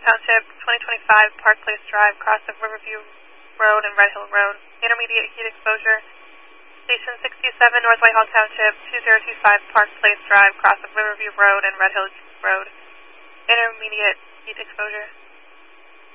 Township, 2025 Park Place Drive, cross of Riverview Road and Red Hill Road. Intermediate heat exposure. Station 67, North Whitehall Township, 2025 Park Place Drive, cross of Riverview Road and Red Hill Road. Intermediate heat exposure.